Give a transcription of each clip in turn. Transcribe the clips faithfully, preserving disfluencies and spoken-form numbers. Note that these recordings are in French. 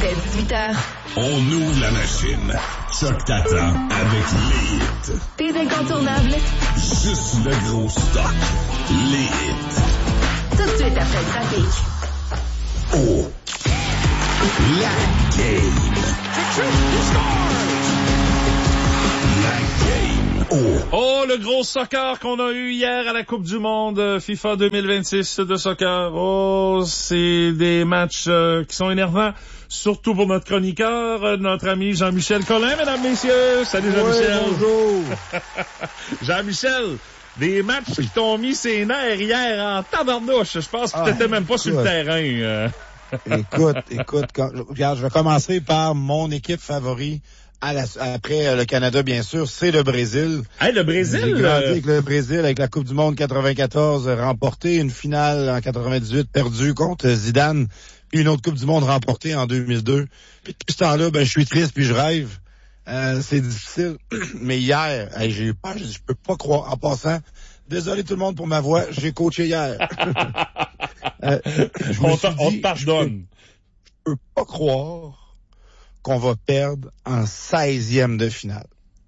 Dès dix-huit heures. On ouvre la machine. Chuck t'attend avec les hits. Tes incontournables. Juste le gros stock. Les hits. Tout de suite après le trafic. Oh. La game. La game. Oh. Oh, le gros soccer qu'on a eu hier à la Coupe du Monde FIFA deux mille vingt-six de soccer. Oh, c'est des matchs euh, qui sont énervants, surtout pour notre chroniqueur, euh, notre ami Jean-Michel Collin, mesdames, messieurs. Salut Jean-Michel. Ouais, bonjour. Jean-Michel, des matchs qui t'ont mis ses nerfs hier en tabarnouche. Je pense que Ah, t'étais même pas écoute. sur le terrain. euh. écoute, écoute, quand, regarde, je vais commencer par mon équipe favorite. À la, après le Canada, bien sûr, c'est le Brésil. Hey, le Brésil! J'ai grandi euh, avec le Brésil, avec la Coupe du Monde quatre-vingt-quatorze remportée, une finale en quatre-vingt-dix-huit perdue contre Zidane, puis une autre Coupe du Monde remportée en deux mille deux. Puis depuis ce temps-là, ben je suis triste puis je rêve. Euh, c'est difficile. Mais hier, hey, j'ai eu peur, je, je peux pas croire. En passant, désolé tout le monde pour ma voix, j'ai coaché hier. euh, je me on suis t'a- on dit, te pardonne. Je peux pas croire qu'on va perdre en seizième de finale.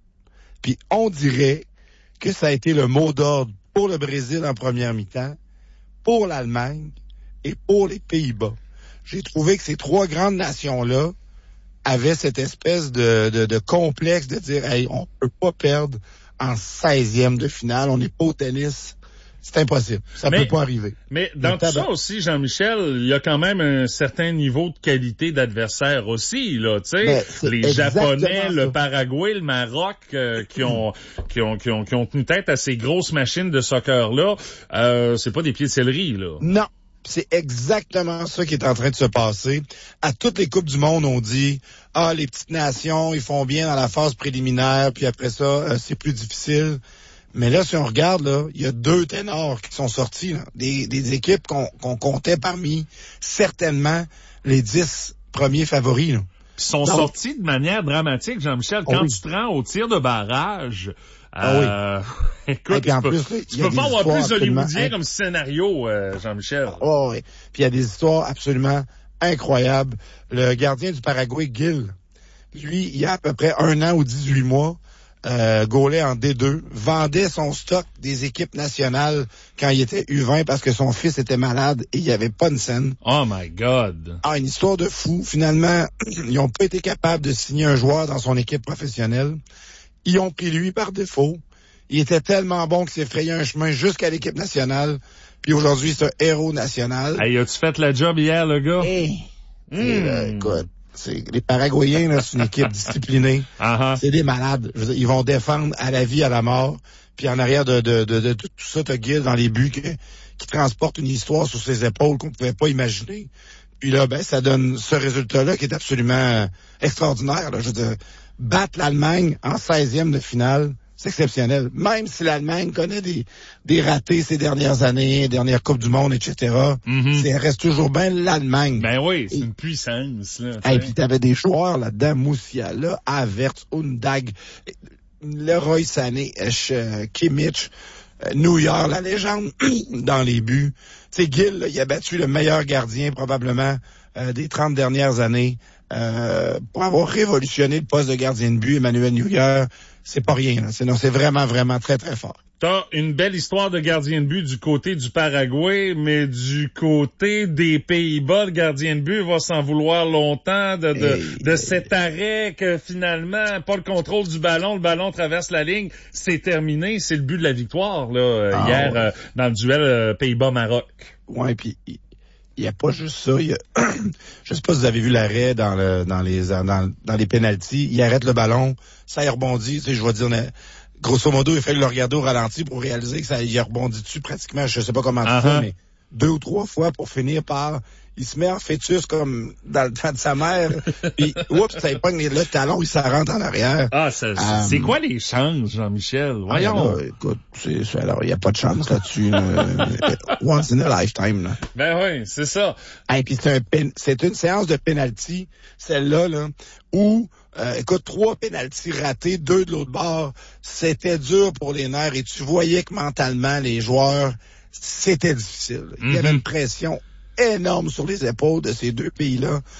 Puis on dirait que ça a été le mot d'ordre pour le Brésil en première mi-temps, pour l'Allemagne et pour les Pays-Bas. J'ai trouvé que ces trois grandes nations-là avaient cette espèce de, de, de complexe de dire, hey, on peut pas perdre en seizième de finale, on n'est pas au tennis. C'est impossible. Ça Mais- peut pas arriver. Mais dans Le tout tabac. ça aussi, Jean-Michel, il y a quand même un certain niveau de qualité d'adversaire aussi, là, tu sais. Ben, c'est les Japonais, exactement le ça. Paraguay, le Maroc, euh, qui ont qui ont qui ont qui ont tenu tête à ces grosses machines de soccer là, euh, c'est pas des pieds de céleri, là. Non. C'est exactement ça qui est en train de se passer. À toutes les Coupes du Monde, on dit, ah, les petites nations, ils font bien dans la phase préliminaire, puis après ça, euh, c'est plus difficile. Mais là, si on regarde, là, il y a deux ténors qui sont sortis, là. Des, des équipes qu'on qu'on comptait parmi certainement les dix premiers favoris, là. Ils sont Donc- sortis de manière dramatique, Jean-Michel, quand Oh oui. tu te rends au tir de barrage. Ah oui. euh, écoute, Et puis en tu peux, plus, là, tu il y a peux des pas avoir histoires plus absolument hollywoodien inc- comme scénario, euh, Jean-Michel. Oh, oui. Puis il y a des histoires absolument incroyables. Le gardien du Paraguay, Gil, lui, il y a à peu près un an ou dix-huit mois, euh, gaulait en D deux, vendait son stock des équipes nationales quand il était U vingt parce que son fils était malade et il n'y avait pas une scène. Oh my God. Ah, une histoire de fou. Finalement, ils n'ont pas été capables de signer un joueur dans son équipe professionnelle. Ils ont pris lui par défaut. Il était tellement bon qu'il s'est frayé un chemin jusqu'à l'équipe nationale. Puis aujourd'hui, c'est un héros national. Hey, as-tu fait la job hier, le gars? Hey. Mm. Et, là, écoute, c'est, les Paraguayens, là, c'est une équipe disciplinée. Ah, ah. C'est des malades. Je veux dire, ils vont défendre à la vie, à la mort. Puis en arrière de, de, de, de tout ça, t'as Gil dans les buts qui, qui transporte une histoire sur ses épaules qu'on pouvait pas imaginer. Puis là, ben, ça donne ce résultat-là qui est absolument euh, extraordinaire. Là. Je veux dire, battre l'Allemagne en seizième de finale, c'est exceptionnel. Même si l'Allemagne connaît des, des ratés ces dernières années, dernières Coupes du Monde, et cetera, Mhm. c'est reste toujours bien l'Allemagne. Ben oui, c'est Et- une puissance, là. Et tu puis sais. t'avais des joueurs là-dedans, Moussiala, Havertz, Undag, Leroy Sané, euh, Kimmich, euh, New York, la légende dans les buts. Tu sais, Gil, là, il a battu le meilleur gardien probablement euh, des trente dernières années euh, pour avoir révolutionné le poste de gardien de but, Emmanuel Neuer. C'est pas rien, là. C'est, non, c'est vraiment, vraiment très, très fort. T'as une belle histoire de gardien de but du côté du Paraguay, mais du côté des Pays-Bas, le gardien de but va s'en vouloir longtemps de, de, Et- de cet arrêt que finalement, pas le contrôle du ballon, le ballon traverse la ligne, c'est terminé, c'est le but de la victoire là euh, Ah, hier ouais. euh, dans le duel euh, Pays-Bas-Maroc. Ouais, puis il y a pas juste ça. Il y a, je sais pas si vous avez vu l'arrêt dans le dans les dans, dans les pénaltys. Il arrête le ballon, ça y rebondit. Tu sais, je vais dire, mais, grosso modo, il fait le regarder au ralenti pour réaliser que ça y a rebondi dessus pratiquement. Je sais pas comment Uh-huh. tu fais, mais deux ou trois fois pour finir par il se met en fœtus comme dans le temps de sa mère. Puis oups, ça épogne le talon, il s'en rentre en arrière. Ah, ça, Euh, c'est quoi les chances, Jean-Michel? Ah, il y en Voyons. a, écoute, c'est, c'est- alors il y a pas de chance là-dessus. là. Once in a lifetime. Là. Ben oui, c'est ça. Et puis c'est un pen- c'est une séance de penalty, celle-là, là, où euh, écoute, trois penaltys ratés, deux de l'autre bord, c'était dur pour les nerfs et tu voyais que mentalement les joueurs, c'était difficile. Il y avait Mhm. une pression énorme sur les épaules de ces deux pays-là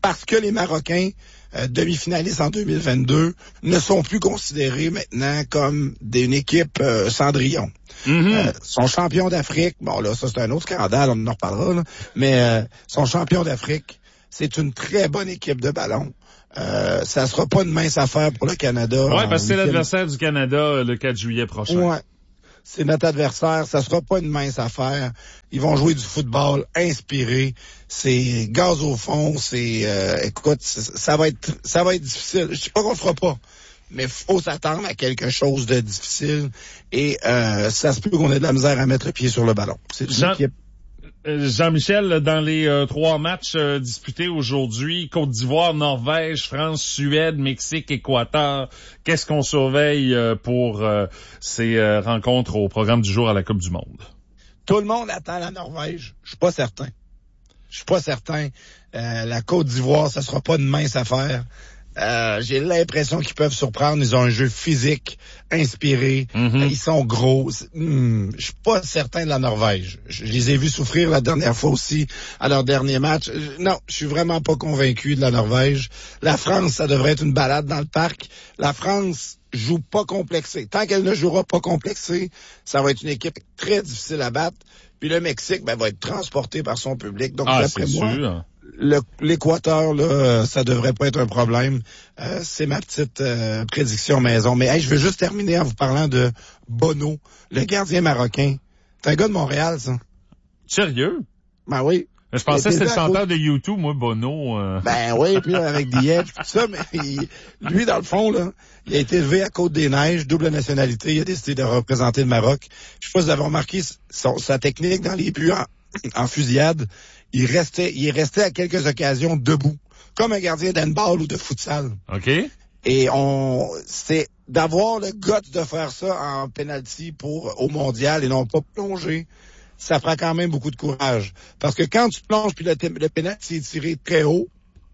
parce que les Marocains, euh, demi-finalistes en deux mille vingt-deux, ne sont plus considérés maintenant comme des, une équipe euh, Cendrillon. Mm-hmm. Euh, sont champions d'Afrique. Bon, là, ça, c'est un autre scandale, on en reparlera, là. Mais euh, sont champions d'Afrique. C'est une très bonne équipe de ballon. Euh, ça sera pas une mince affaire pour le Canada. Ouais, parce que c'est l'adversaire du Canada le quatre juillet prochain. Ouais. C'est notre adversaire, ça sera pas une mince affaire. Ils vont jouer du football inspiré, c'est gaz au fond, c'est euh, écoute, ça va être ça va être difficile. Je sais pas qu'on le fera pas, mais faut s'attendre à quelque chose de difficile et euh, ça se peut qu'on ait de la misère à mettre le pied sur le ballon. C'est une Jean... équipe. Jean-Michel, dans les euh, trois matchs euh, disputés aujourd'hui, Côte d'Ivoire, Norvège, France, Suède, Mexique, Équateur, qu'est-ce qu'on surveille euh, pour euh, ces euh, rencontres au programme du jour à la Coupe du Monde? Tout le monde attend la Norvège. Je suis pas certain. Je suis pas certain. Euh, la Côte d'Ivoire, ça sera pas une mince affaire. Euh, j'ai l'impression qu'ils peuvent surprendre. Ils ont un jeu physique, inspiré. Mm-hmm. Ils sont gros. Hmm, je suis pas certain de la Norvège. Je, je les ai vus souffrir la dernière fois aussi à leur dernier match. Non, je suis vraiment pas convaincu de la Norvège. La France, ça devrait être une balade dans le parc. La France joue pas complexée. Tant qu'elle ne jouera pas complexée, ça va être une équipe très difficile à battre. Puis le Mexique, ben, va être transporté par son public. Donc, ah, d'après c'est moi, sûr. Le, l'Équateur, là, ça devrait pas être un problème. Euh, c'est ma petite euh, prédiction maison. Mais hey, je veux juste terminer en vous parlant de Bono, le gardien marocain. C'est un gars de Montréal, ça. Sérieux? Ben oui. Je pensais que c'était le chanteur de U deux, moi, Bono. Euh... Ben oui, puis là, avec The Edge, tout ça, mais il, lui, dans le fond, là, il a été élevé à Côte-des-Neiges, double nationalité, il a décidé de représenter le Maroc. Je sais pas si vous avez remarqué son, sa technique dans les buts en, en fusillade. Il restait, il est resté à quelques occasions debout, comme un gardien d'handball ou de futsal. OK. Et on, c'est d'avoir le guts de faire ça en penalty pour, au mondial et non pas plonger. Ça prend quand même beaucoup de courage. Parce que quand tu plonges puis le, le penalty est tiré très haut,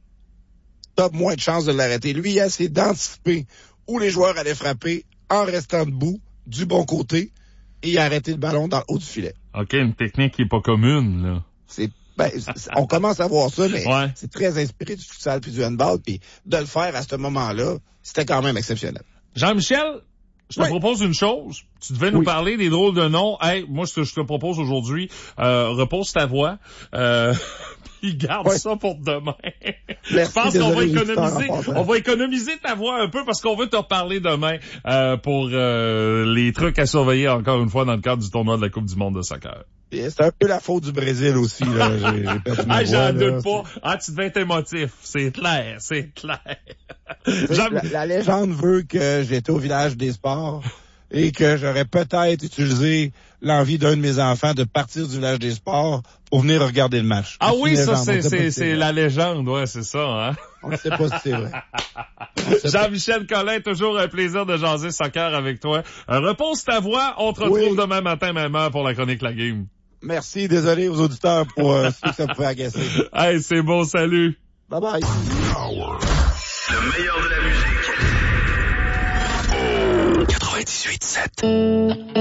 t'as moins de chances de l'arrêter. Lui, il a essayé d'anticiper où les joueurs allaient frapper en restant debout, du bon côté, et il a arrêté le ballon dans le haut du filet. OK, une technique qui est pas commune, là. C'est, ben, on commence à voir ça, mais ouais. C'est très inspiré du futsal puis du handball, puis de le faire à ce moment-là, c'était quand même exceptionnel. Jean-Michel, je te oui. propose une chose. Tu devais nous oui. parler des drôles de noms. Hey, moi, ce que je te propose aujourd'hui, euh, repose ta voix, euh, puis garde oui. ça pour demain. Merci, je pense désolé, qu'on va économiser, on va économiser ta voix un peu parce qu'on veut te reparler demain, euh, pour, euh, les trucs à surveiller encore une fois dans le cadre du tournoi de la Coupe du monde de soccer. C'est un peu la faute du Brésil aussi, là. J'ai, j'ai perdu ma ah, voix, j'en là, doute pas. C'est... Ah, tu devais être émotif. C'est clair, c'est clair. la, la légende veut que j'étais au village des sports et que j'aurais peut-être utilisé l'envie d'un de mes enfants de partir du village des sports pour venir regarder le match. Ah c'est oui, ça, légende. c'est, c'est, c'est la légende, ouais, c'est ça, hein. On ne sait pas si c'est vrai. Jean-Michel Collin, toujours un plaisir de jaser soccer avec toi. Euh, repose ta voix, on te retrouve oui. demain matin, même heure, pour la chronique La Game. Merci, désolé aux auditeurs pour euh, ce que ça pouvait agacer. Hey, c'est bon, salut. Bye bye. Le meilleur de la musique. quatre-vingt-dix-huit sept.